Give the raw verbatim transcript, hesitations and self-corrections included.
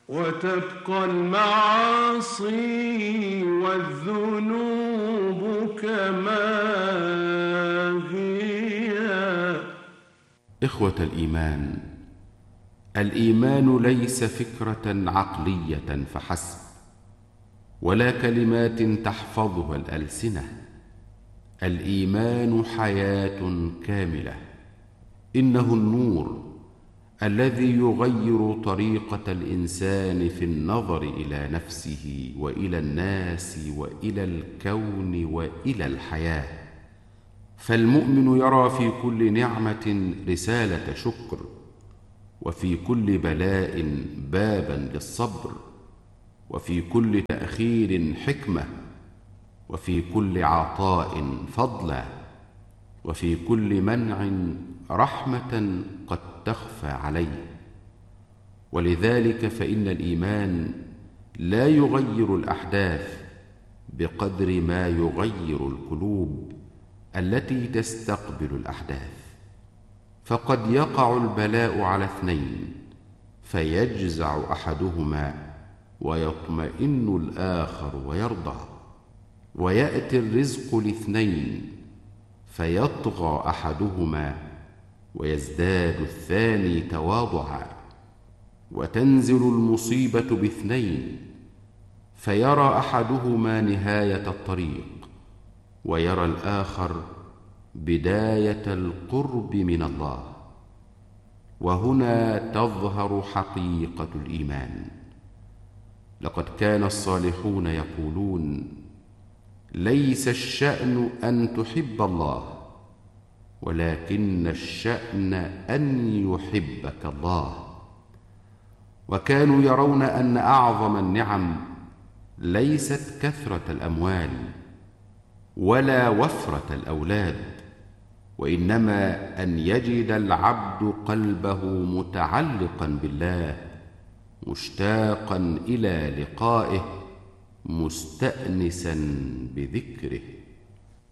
وتبقى المعاصي والذنوب كما هي. إخوة الإيمان، الإيمان ليس فكرة عقلية فحسب، ولا كلمات تحفظها الألسنة. الإيمان حياة كاملة، إنه النور الذي يغير طريقة الإنسان في النظر إلى نفسه وإلى الناس وإلى الكون وإلى الحياة. فالمؤمن يرى في كل نعمة رسالة شكر، وفي كل بلاء بابا للصبر، وفي كل تأخير حكمة، وفي كل عطاء فضلا، وفي كل منع رحمة قد تخفى عليه. ولذلك فإن الإيمان لا يغير الأحداث بقدر ما يغير القلوب التي تستقبل الأحداث. فقد يقع البلاء على اثنين فيجزع أحدهما ويطمئن الآخر ويرضى، ويأتي الرزق لاثنين فيطغى أحدهما ويزداد الثاني تواضعا، وتنزل المصيبة باثنين فيرى أحدهما نهاية الطريق، ويرى الآخر بداية القرب من الله. وهنا تظهر حقيقة الإيمان. لقد كان الصالحون يقولون: ليس الشأن أن تحب الله، ولكن الشأن أن يحبك الله. وكانوا يرون أن أعظم النعم ليست كثرة الأموال ولا وفرة الأولاد، وإنما أن يجد العبد قلبه متعلقا بالله، مشتاقا إلى لقائه، مستأنسا بذكره.